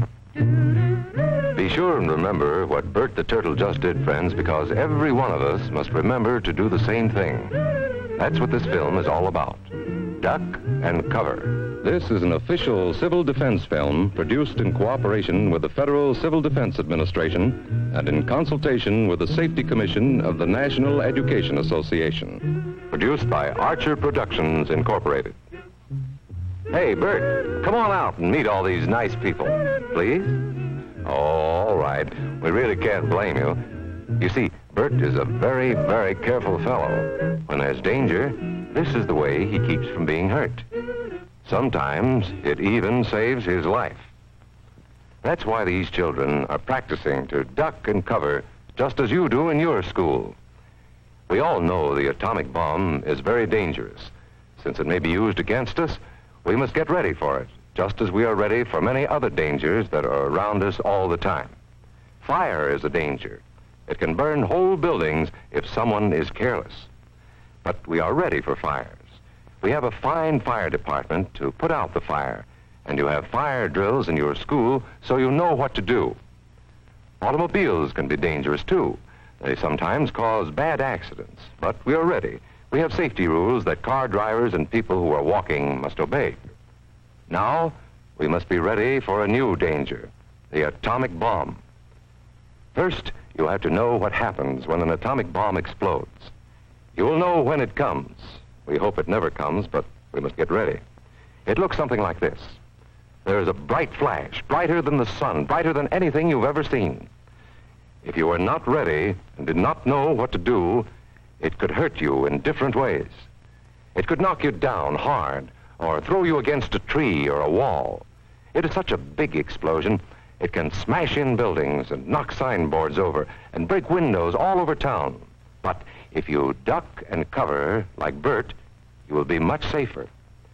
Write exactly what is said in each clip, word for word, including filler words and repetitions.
Be sure and remember what Bert the Turtle just did, friends, because every one of us must remember to do the same thing. That's what this film is all about. Duck and cover. This is an official civil defense film produced in cooperation with the Federal Civil Defense Administration and in consultation with the Safety Commission of the National Education Association. Produced by Archer Productions, Incorporated. Hey, Bert, come on out and meet all these nice people, please. Oh, all right. We really can't blame you. You see, Bert is a very, very careful fellow. When there's danger, this is the way he keeps from being hurt. Sometimes it even saves his life. That's why these children are practicing to duck and cover just as you do in your school. We all know the atomic bomb is very dangerous. Since it may be used against us, we must get ready for it, just as we are ready for many other dangers that are around us all the time. Fire is a danger. It can burn whole buildings if someone is careless. But we are ready for fires. We have a fine fire department to put out the fire, and you have fire drills in your school so you know what to do. Automobiles can be dangerous too. They sometimes cause bad accidents, but we are ready. We have safety rules that car drivers and people who are walking must obey. Now, we must be ready for a new danger, the atomic bomb. First, you have to know what happens when an atomic bomb explodes. You will know when it comes. We hope it never comes, but we must get ready. It looks something like this. There is a bright flash, brighter than the sun, brighter than anything you've ever seen. If you are not ready and did not know what to do, it could hurt you in different ways. It could knock you down hard or throw you against a tree or a wall. It is such a big explosion, it can smash in buildings and knock signboards over and break windows all over town. But if you duck and cover like Bert, you will be much safer.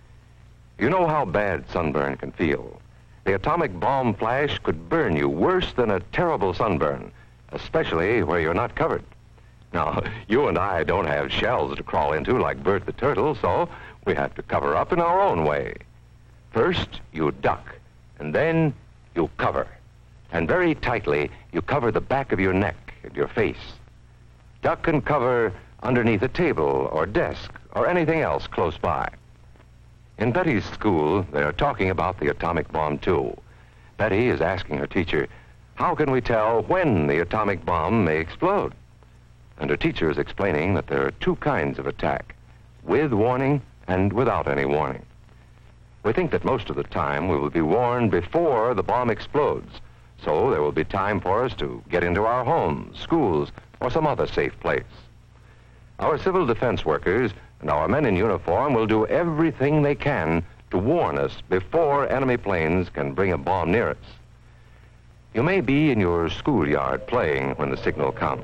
You know how bad sunburn can feel. The atomic bomb flash could burn you worse than a terrible sunburn, especially where you're not covered. Now, you and I don't have shells to crawl into like Bert the Turtle, so we have to cover up in our own way. First, you duck, and then you cover. And very tightly, you cover the back of your neck and your face. Duck and cover underneath a table or desk or anything else close by. In Betty's school, they are talking about the atomic bomb, too. Betty is asking her teacher, how can we tell when the atomic bomb may explode? And her teacher is explaining that there are two kinds of attack, with warning and without any warning. We think that most of the time we will be warned before the bomb explodes, so there will be time for us to get into our homes, schools, or some other safe place. Our civil defense workers and our men in uniform will do everything they can to warn us before enemy planes can bring a bomb near us. You may be in your schoolyard playing when the signal comes.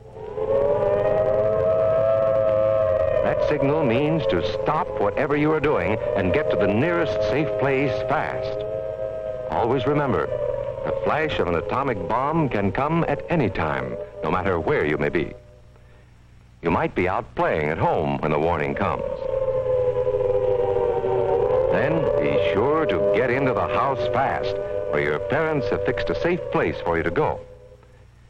That signal means to stop whatever you are doing and get to the nearest safe place fast. Always remember, the flash of an atomic bomb can come at any time, no matter where you may be. You might be out playing at home when the warning comes. Then be sure to get into the house fast, where your parents have fixed a safe place for you to go.